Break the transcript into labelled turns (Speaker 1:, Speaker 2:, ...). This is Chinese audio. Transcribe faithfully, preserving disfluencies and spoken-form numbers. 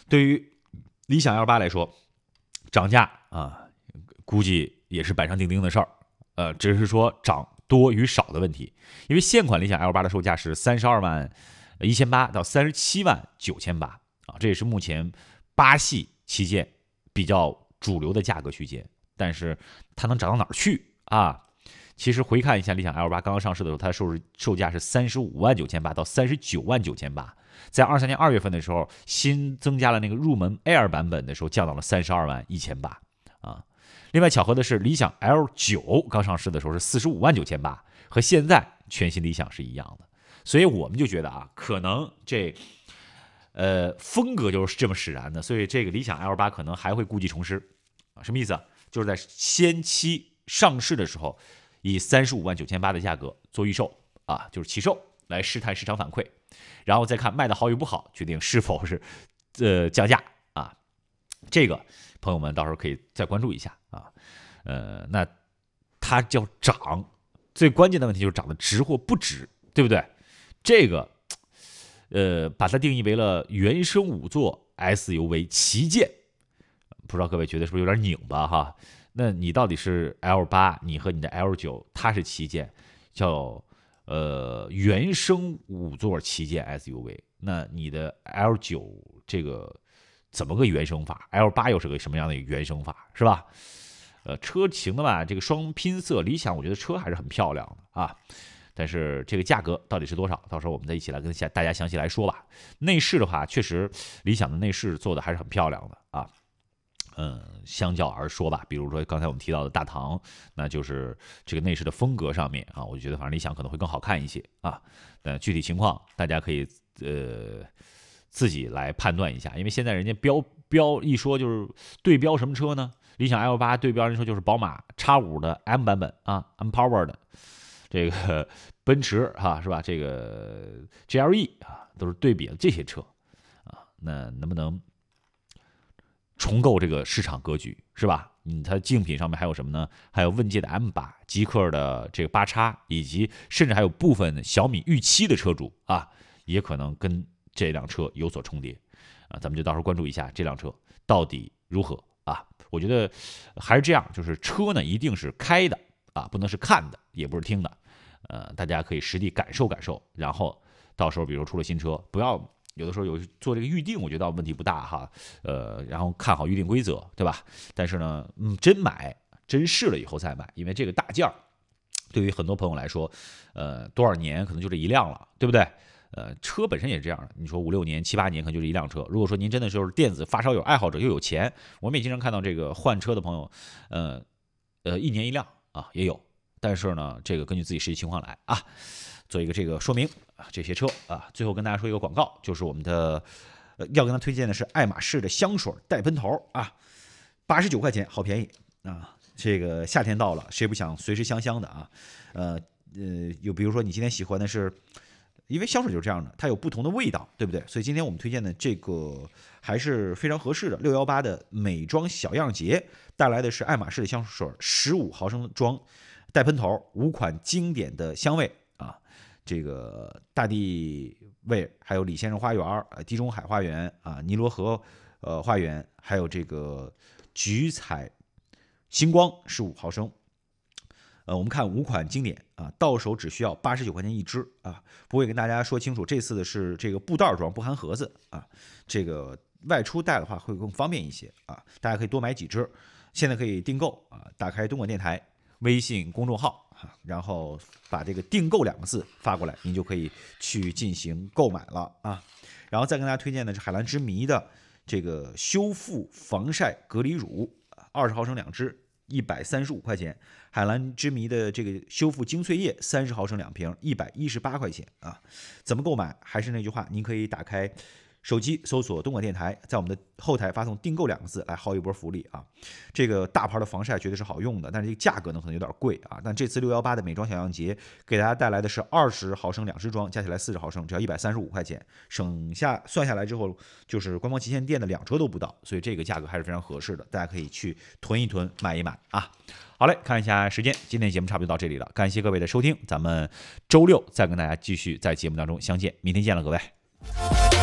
Speaker 1: 对于理想 L 八来说，涨价啊，估计也是板上钉钉的事儿，呃，只是说涨多与少的问题。因为现款理想 L 八的售价是三十二万一千八到三十七万九千八啊，这也是目前八系旗舰比较主流的价格区间。但是它能涨到哪儿去啊？其实回看一下理想 L 八刚刚上市的时候，它的售售价是三十五万九千八到三十九万九千八，在二三年二月份的时候，新增加了那个入门 Air 版本的时候，降到了三十二万一千八啊。另外巧合的是，理想 L 九刚上市的时候是四十五万九千八，和现在全新理想是一样的。所以我们就觉得啊，可能这呃风格就是这么使然的，所以这个理想 L 八可能还会故技重施啊。什么意思啊？就是在先期上市的时候，以三十五万九千八的价格做预售啊，就是起售，来试探市场反馈，然后再看卖的好与不好，决定是否是呃降价啊。这个朋友们到时候可以再关注一下啊。呃，那它叫涨，最关键的问题就是涨得值或不值，对不对？这个呃，把它定义为了原生五座 S U V 旗舰。不知道各位觉得是不是有点拧巴哈？那你到底是 L 八，你和你的 L 九，它是旗舰，叫呃原生五座旗舰 S U V， 那你的 L 九这个怎么个原生法 ？L 八又是个什么样的原生法，是吧？呃，车型的吧，这个双拼色，理想我觉得车还是很漂亮的啊。但是这个价格到底是多少？到时候我们再一起来跟大家详细来说吧。内饰的话，确实理想的内饰做的还是很漂亮的啊。嗯，相较而说吧，比如说刚才我们提到的大唐，那就是这个内饰的风格上面啊，我觉得反正理想可能会更好看一些啊。但具体情况大家可以呃自己来判断一下，因为现在人家标标一说就是对标什么车呢？理想 L 八对标人说就是宝马 X 五 的 M 版本啊 ，Empowered 的这个奔驰哈、啊、是吧？这个 G L E 啊都是对比的这些车啊，那能不能重构这个市场格局是吧？嗯，它竞品上面还有什么呢？还有问界的 M 八、极氪的这个八叉，以及甚至还有部分小米预期的车主啊，也可能跟这辆车有所重叠啊。咱们就到时候关注一下这辆车到底如何啊。我觉得还是这样，就是车呢一定是开的啊，不能是看的，也不是听的。呃，大家可以实地感受感受，然后到时候比如说出了新车，不要有的时候有做这个预定，我觉得问题不大哈。呃，然后看好预定规则，对吧？但是呢，嗯，真买真试了以后再买，因为这个大件儿对于很多朋友来说，呃，多少年可能就这一辆了，对不对？呃，车本身也是这样的，你说五六年、七八年可能就是一辆车。如果说您真的就是电子发烧友、爱好者又有钱，我们也经常看到这个换车的朋友，呃呃，一年一辆啊也有。但是呢，这个根据自己实际情况来啊，做一个这个说明啊，这些车啊，最后跟大家说一个广告，就是我们的、呃、要跟他推荐的是爱马仕的香水带喷头啊，八十九块钱，好便宜啊！这个夏天到了，谁不想随时香香的啊？呃呃，有比如说你今天喜欢的是。因为香水就是这样的，它有不同的味道，对不对？所以今天我们推荐的这个还是非常合适的。六一八的美妆小样节带来的是爱马仕的香水，十五毫升装，带喷头，五款经典的香味啊，这个大地味，还有李先生花园、地中海花园啊，尼罗河呃花园，还有这个菊彩星光十五毫升。呃，我们看五款经典啊，到手只需要八十九块钱一支啊。不会跟大家说清楚，这次的是这个布袋装，不含盒子啊。这个外出带的话会更方便一些啊。大家可以多买几支，现在可以订购啊。打开东莞电台微信公众号啊，然后把这个订购两个字发过来，您就可以去进行购买了啊。然后再跟大家推荐的是海蓝之谜的这个修复防晒隔离乳，二十毫升两支。一百三十五块钱，海蓝之谜的这个修复精粹液三十毫升两瓶，一百一十八块钱啊！怎么购买？还是那句话，您可以打开手机搜索东莞电台，在我们的后台发送订购两个字来薅一波福利啊！这个大牌的防晒绝对是好用的，但是这个价格呢可能有点贵啊。但这次六一八的美妆小样节给大家带来的是二十毫升两支装，加起来四十毫升，只要一百三十五块钱，省下算下来之后就是官方旗舰店的两折都不到，所以这个价格还是非常合适的，大家可以去囤一囤，买一买啊！好嘞，看一下时间，今天节目差不多到这里了，感谢各位的收听，咱们周六再跟大家继续在节目当中相见，明天见了各位。